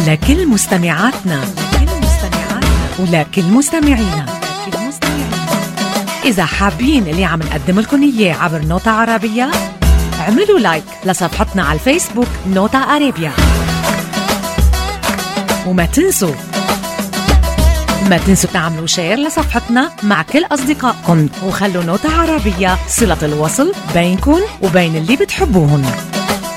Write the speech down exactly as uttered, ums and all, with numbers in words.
ولكل مستمعاتنا ولكل مستمعينا. إذا حابين اللي عم نقدم لكم إياه عبر نوتة عربية، اعملوا لايك لصفحتنا على الفيسبوك نوتة عربية، وما تنسوا ما تنسوا تعملوا شير لصفحتنا مع كل أصدقائكم، وخلوا نوتة عربية صلة الوصل بينكم وبين اللي بتحبوهم.